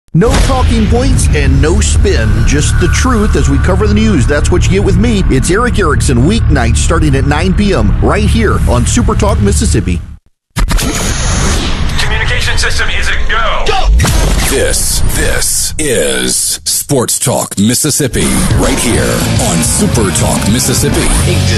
No talking points and no spin, just the truth as we cover the news. That's what you get with me. It's Eric Erickson, weeknights starting at 9 p.m. right here on Super Talk Mississippi. Communication system is a go. Go! This is Sports Talk Mississippi right here on Super Talk Mississippi.